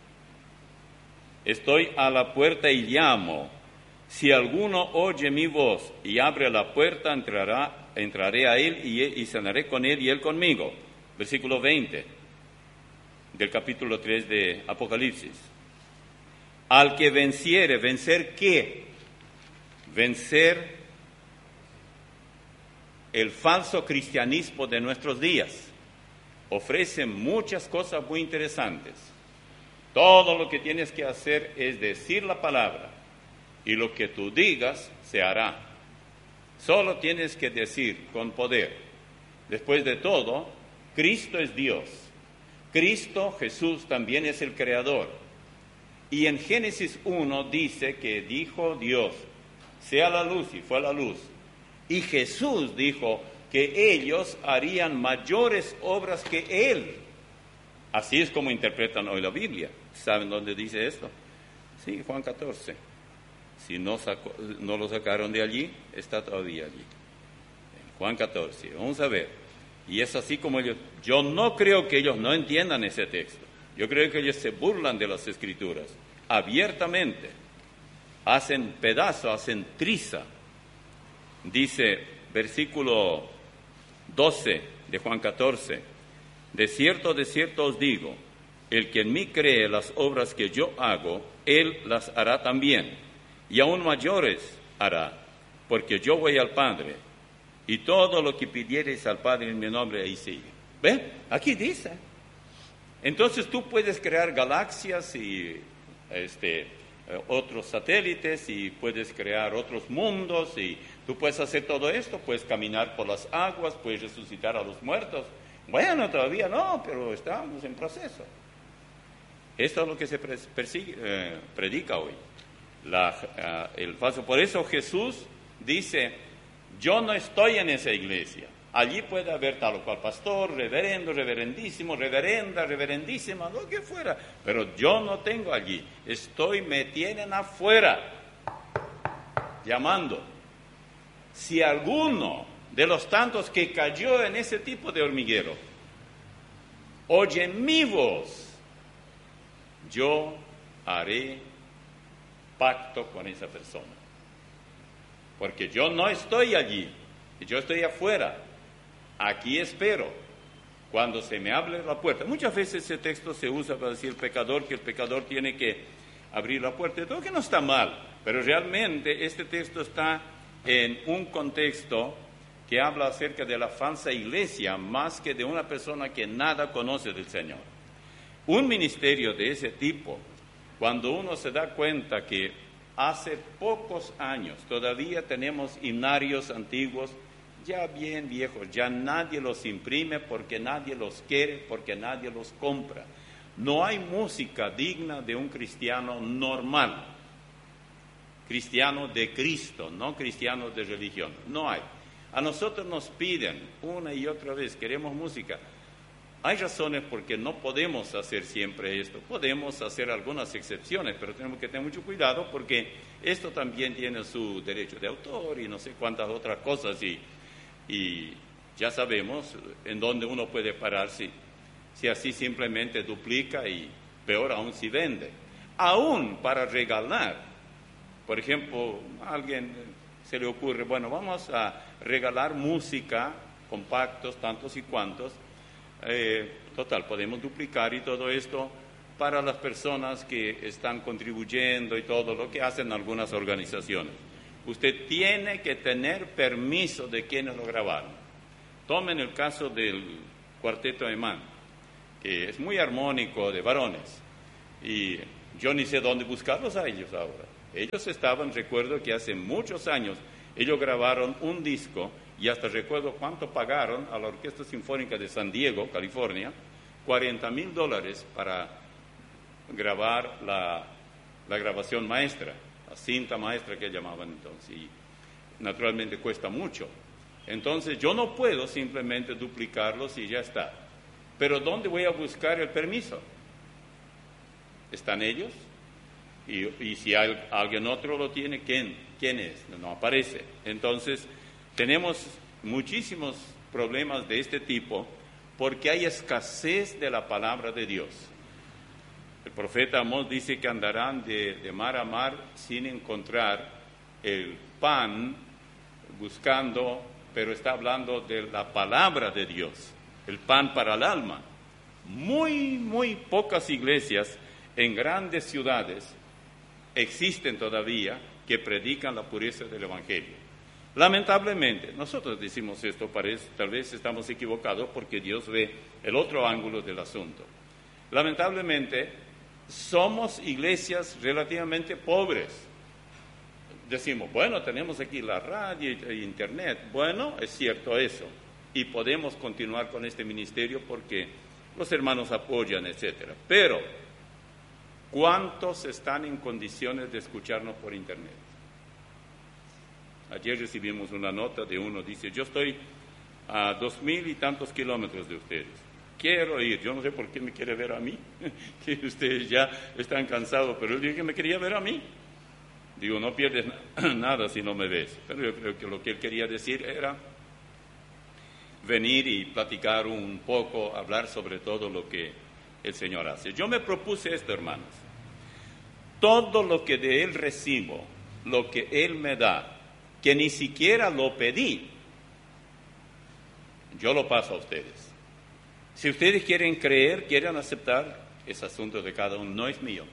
estoy a la puerta y llamo. Si alguno oye mi voz y abre la puerta, entrará, entraré a él y, y cenaré con él y él conmigo. Versículo veinte del capítulo tres de Apocalipsis. Al que venciere, ¿vencer qué? Vencer el falso cristianismo de nuestros días. Ofrece muchas cosas muy interesantes. Todo lo que tienes que hacer es decir la palabra y lo que tú digas se hará. Solo tienes que decir con poder. Después de todo, Cristo es Dios. Cristo Jesús también es el Creador. Y en Génesis uno dice que dijo Dios, sea la luz, y fue la luz. Y Jesús dijo que ellos harían mayores obras que Él. Así es como interpretan hoy la Biblia. ¿Saben dónde dice esto? Sí, Juan catorce. Si no, sacó, no lo sacaron de allí, está todavía allí. En Juan catorce, vamos a ver. Y es así como ellos, yo no creo que ellos no entiendan ese texto. Yo creo que ellos se burlan de las Escrituras, abiertamente. Hacen pedazo, hacen triza. Dice, versículo doce de Juan catorce, de cierto, de cierto os digo, el que en mí cree las obras que yo hago, él las hará también, y aún mayores hará, porque yo voy al Padre, y todo lo que pidiereis al Padre en mi nombre, ahí sigue. ¿Ve? Aquí dice. Entonces tú puedes crear galaxias y este, otros satélites, y puedes crear otros mundos, y tú puedes hacer todo esto, puedes caminar por las aguas, puedes resucitar a los muertos. Bueno, todavía no, pero estamos en proceso. Esto es lo que se persigue, eh, predica hoy. La, uh, el falso. Por eso Jesús dice, yo no estoy en esa iglesia. Allí puede haber tal o cual pastor, reverendo, reverendísimo, reverenda, reverendísima, lo que fuera. Pero yo no tengo allí. Estoy, me tienen afuera, llamando. Si alguno de los tantos que cayó en ese tipo de hormiguero oye mi voz, yo haré pacto con esa persona. Porque yo no estoy allí, yo estoy afuera. Aquí espero cuando se me abre la puerta. Muchas veces ese texto se usa para decir el pecador, que el pecador tiene que abrir la puerta. Todo que no está mal, pero realmente este texto está en un contexto que habla acerca de la falsa iglesia más que de una persona que nada conoce del Señor. Un ministerio de ese tipo, cuando uno se da cuenta que hace pocos años todavía tenemos himnarios antiguos, ya bien viejos, ya nadie los imprime porque nadie los quiere, porque nadie los compra. No hay música digna de un cristiano normal, cristiano de Cristo, no cristiano de religión, no hay. A nosotros nos piden una y otra vez, queremos música. Hay razones por qué no podemos hacer siempre esto. Podemos hacer algunas excepciones, pero tenemos que tener mucho cuidado porque esto también tiene su derecho de autor y no sé cuántas otras cosas. Y, y ya sabemos en dónde uno puede parar si, si así simplemente duplica y peor aún si vende. Aún para regalar. Por ejemplo, a alguien se le ocurre, bueno, vamos a regalar música, compactos, tantos y cuantos. Eh, total, podemos duplicar y todo esto para las personas que están contribuyendo y todo lo que hacen algunas organizaciones. Usted tiene que tener permiso de quienes lo grabaron. Tomen el caso del cuarteto Alemán, que es muy armónico, de varones, y yo ni sé dónde buscarlos a ellos ahora. Ellos estaban, recuerdo que hace muchos años, ellos grabaron un disco, y hasta recuerdo cuánto pagaron a la Orquesta Sinfónica de San Diego, California, cuarenta mil dólares para grabar la, la grabación maestra, la cinta maestra que llamaban entonces, y naturalmente cuesta mucho. Entonces yo no puedo simplemente duplicarlos y ya está. Pero ¿dónde voy a buscar el permiso? ¿Están ellos? Y, y si hay, alguien otro lo tiene, ¿quién, quién es? No aparece. Entonces tenemos muchísimos problemas de este tipo porque hay escasez de la palabra de Dios. El profeta Amós dice que andarán de, de mar a mar sin encontrar el pan, buscando, pero está hablando de la palabra de Dios, el pan para el alma. Muy, muy pocas iglesias en grandes ciudades existen todavía que predican la pureza del Evangelio. Lamentablemente, nosotros decimos esto, parece, tal vez estamos equivocados porque Dios ve el otro ángulo del asunto. Lamentablemente, somos iglesias relativamente pobres. Decimos, bueno, tenemos aquí la radio e internet. Bueno, es cierto eso. Y podemos continuar con este ministerio porque los hermanos apoyan, etcétera. Pero, ¿cuántos están en condiciones de escucharnos por internet? Ayer recibimos una nota de uno, dice, yo estoy a dos mil y tantos kilómetros de ustedes. Quiero ir, yo no sé por qué me quiere ver a mí, que ustedes ya están cansados, pero él dijo que me quería ver a mí. Digo, no pierdes nada si no me ves. Pero yo creo que lo que él quería decir era venir y platicar un poco, hablar sobre todo lo que el Señor hace. Yo me propuse esto, hermanos. Todo lo que de Él recibo, lo que Él me da, que ni siquiera lo pedí, yo lo paso a ustedes. Si ustedes quieren creer, quieren aceptar, es asunto de cada uno, no es mío.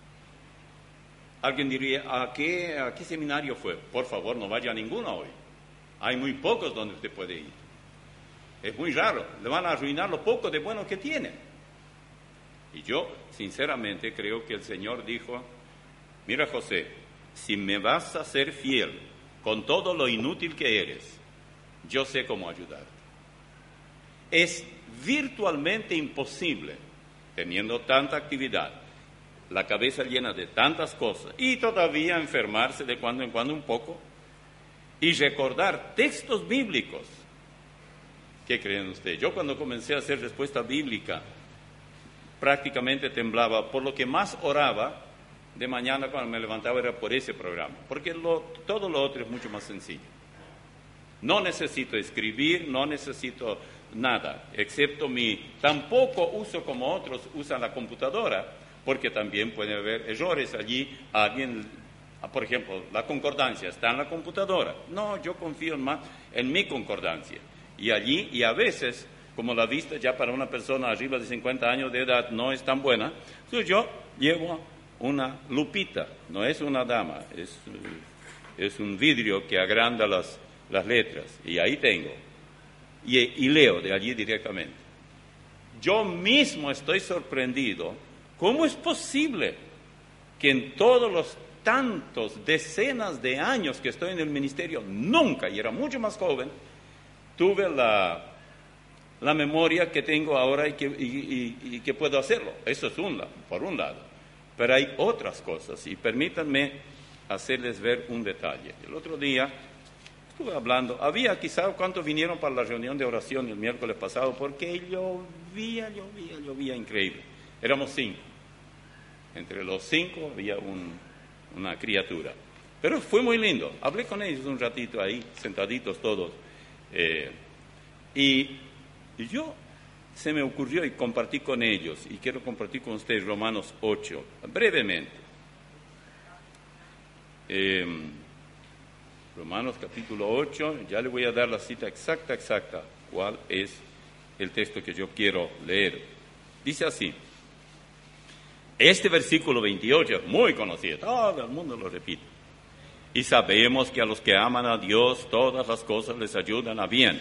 Alguien diría, ¿a qué, a qué seminario fue? Por favor, no vaya a ninguno hoy. Hay muy pocos donde usted puede ir. Es muy raro, le van a arruinar lo poco de bueno que tiene. Y yo, sinceramente, creo que el Señor dijo, mira José, si me vas a ser fiel con todo lo inútil que eres, yo sé cómo ayudarte. Es virtualmente imposible, teniendo tanta actividad, la cabeza llena de tantas cosas, y todavía enfermarse de cuando en cuando un poco, y recordar textos bíblicos. ¿Qué creen ustedes? Yo cuando comencé a hacer respuesta bíblica, prácticamente temblaba. Por lo que más oraba de mañana cuando me levantaba era por ese programa, porque lo, todo lo otro es mucho más sencillo. No necesito escribir, no necesito nada, excepto mi... Tampoco uso como otros usan la computadora, porque también puede haber errores allí. Alguien, por ejemplo, la concordancia está en la computadora. No, yo confío más en mi concordancia. Y allí, y a veces, como la vista ya para una persona arriba de cincuenta años de edad no es tan buena, entonces yo llevo una lupita, no es una dama, es, es un vidrio que agranda las, las letras, y ahí tengo, y, y leo de allí directamente. Yo mismo estoy sorprendido, ¿cómo es posible que en todos los tantos, decenas de años que estoy en el ministerio, nunca, y era mucho más joven, tuve la, la memoria que tengo ahora y que, y, y, y que puedo hacerlo? Eso es un, por un lado. Pero hay otras cosas, y permítanme hacerles ver un detalle. El otro día estuve hablando, había quizá, ¿cuántos vinieron para la reunión de oración el miércoles pasado? Porque llovía, llovía, llovía increíble. Éramos cinco. Entre los cinco había un, una criatura. Pero fue muy lindo. Hablé con ellos un ratito ahí, sentaditos todos. Eh, y, y yo se me ocurrió y compartí con ellos, y quiero compartir con ustedes Romanos ocho, brevemente. Eh, Romanos capítulo ocho, ya le voy a dar la cita exacta, exacta, cuál es el texto que yo quiero leer. Dice así, este versículo veintiocho es muy conocido, todo el mundo lo repite. Y sabemos que a los que aman a Dios todas las cosas les ayudan a bien.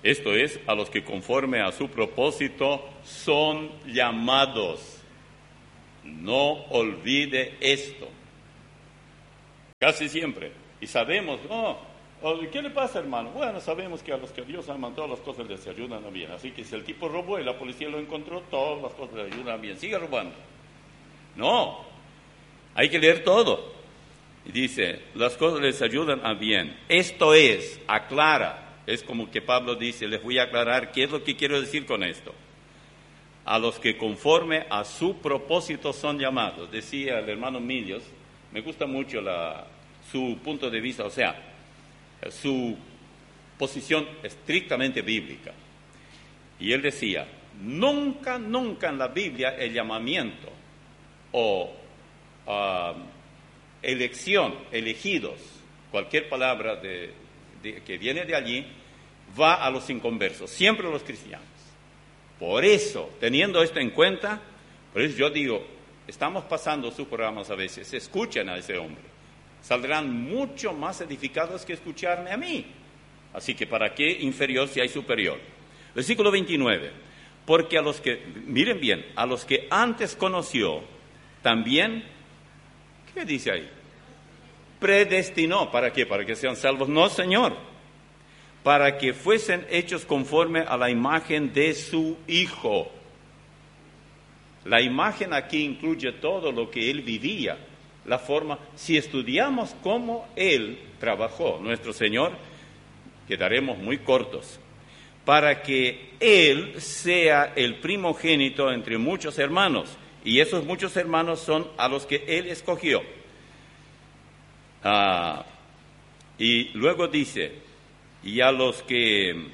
Esto es, a los que conforme a su propósito son llamados. No olvide esto. Casi siempre. Y sabemos, no, ¿qué le pasa, hermano? Bueno, sabemos que a los que Dios ama todas las cosas les ayudan a bien. Así que si el tipo robó y la policía lo encontró, todas las cosas le ayudan a bien. Sigue robando. No, hay que leer todo. Y dice, las cosas les ayudan a bien. Esto es, aclara. Es como que Pablo dice, les voy a aclarar qué es lo que quiero decir con esto. A los que conforme a su propósito son llamados. Decía el hermano Millos, me gusta mucho la, su punto de vista, o sea, su posición estrictamente bíblica. Y él decía, nunca, nunca en la Biblia el llamamiento o uh, elección, elegidos, cualquier palabra de, de, que viene de allí, va a los inconversos, siempre a los cristianos. Por eso, teniendo esto en cuenta, por eso yo digo, estamos pasando sus programas a veces, escuchen a ese hombre, saldrán mucho más edificados que escucharme a mí. Así que ¿para qué inferior si hay superior? Versículo veintinueve, porque a los que, miren bien, a los que antes conoció, también, ¿qué dice ahí? Predestinó, ¿para qué? ¿Para que sean salvos? No, Señor, para que fuesen hechos conforme a la imagen de su Hijo. La imagen aquí incluye todo lo que Él vivía, la forma, si estudiamos cómo Él trabajó, nuestro Señor, quedaremos muy cortos, para que Él sea el primogénito entre muchos hermanos, y esos muchos hermanos son a los que Él escogió. Ah, y luego dice, y a los que,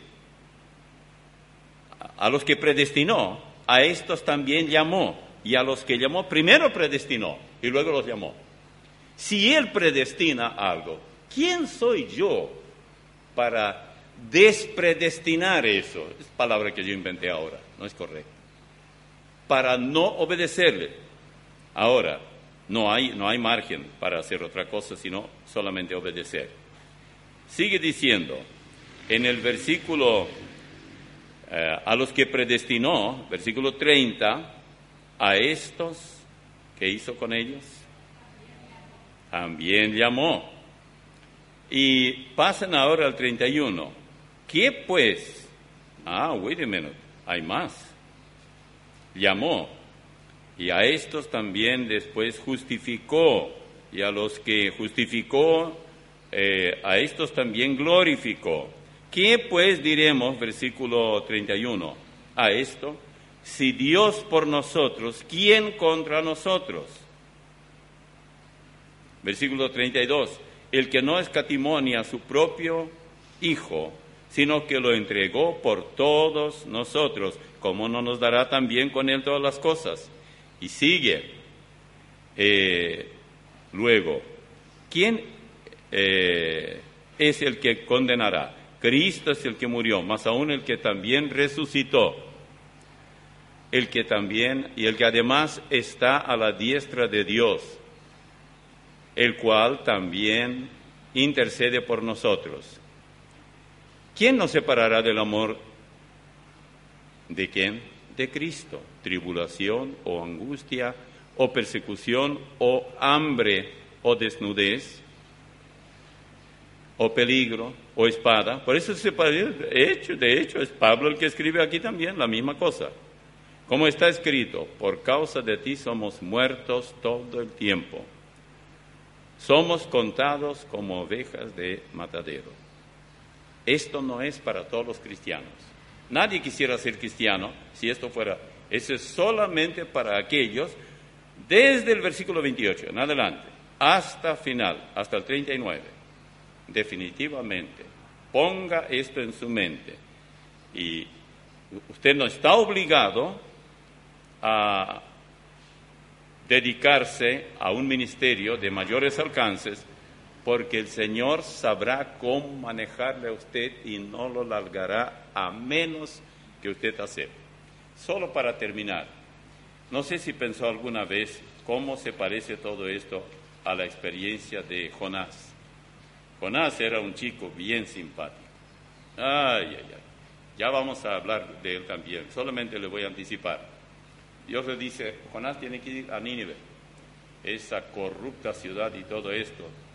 a los que predestinó, a estos también llamó, y a los que llamó, primero predestinó, y luego los llamó. Si Él predestina algo, ¿quién soy yo para despredestinar eso? Es palabra que yo inventé ahora, no es correcta. Para no obedecerle. Ahora, no hay, no hay margen para hacer otra cosa, sino solamente obedecer. Sigue diciendo, en el versículo, eh, a los que predestinó, versículo treinta, a estos, ¿qué hizo con ellos? También llamó. Y pasen ahora al treinta y uno. ¿Qué pues? Ah, wait a minute, hay más. Llamó, y a estos también después justificó, y a los que justificó, eh, a estos también glorificó. ¿Qué pues diremos, versículo treinta y uno, a esto? Si Dios por nosotros, ¿quién contra nosotros? Versículo treinta y dos, el que no escatimó ni a su propio Hijo, sino que lo entregó por todos nosotros, ¿cómo no nos dará también con Él todas las cosas? Y sigue, eh, luego, ¿quién eh, es el que condenará? Cristo es el que murió, más aún el que también resucitó, el que también, y el que además está a la diestra de Dios, el cual también intercede por nosotros. ¿Quién nos separará del amor de quién? De Cristo. Tribulación o angustia o persecución o hambre o desnudez o peligro o espada. Por eso se separa. De hecho, de hecho, es Pablo el que escribe aquí también la misma cosa. Como está escrito, por causa de ti somos muertos todo el tiempo. Somos contados como ovejas de matadero. Esto no es para todos los cristianos. Nadie quisiera ser cristiano si esto fuera. Eso es solamente para aquellos, desde el versículo veintiocho en adelante, hasta final, hasta el treinta y nueve. Definitivamente, ponga esto en su mente. Y usted no está obligado a dedicarse a un ministerio de mayores alcances, porque el Señor sabrá cómo manejarle a usted y no lo largará a menos que usted acepte. Solo para terminar, no sé si pensó alguna vez cómo se parece todo esto a la experiencia de Jonás. Jonás era un chico bien simpático. Ay, ay, ay. Ya vamos a hablar de él también, solamente le voy a anticipar. Dios le dice, Jonás tiene que ir a Nínive, esa corrupta ciudad y todo esto.